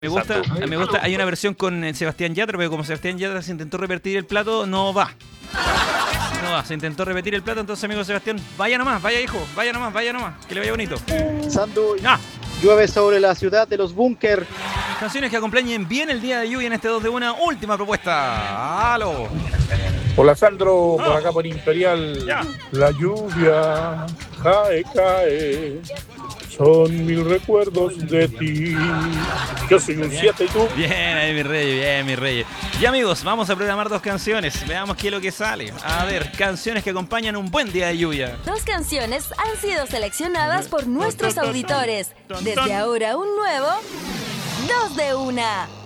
Me gusta, hay una versión con Sebastián Yatra, pero como Sebastián Yatra se intentó repetir el plato, no va. No va, se intentó repetir el plato, entonces amigo Sebastián, vaya nomás, vaya hijo, vaya nomás, que le vaya bonito. Sandu, llueve sobre la ciudad de los búnker. Canciones que acompañen bien el día de lluvia en este 2 de 1, última propuesta. ¡Aló! Hola Sandro, por acá por Imperial. Ya. La lluvia cae. Son mil recuerdos de ti. Yo soy un 7 y tú. Bien ahí mi rey. Y amigos, vamos a programar dos canciones. Veamos qué es lo que sale. A ver, canciones que acompañan un buen día de lluvia. Dos canciones han sido seleccionadas por nuestros auditores. Desde ahora un nuevo 2 de 1.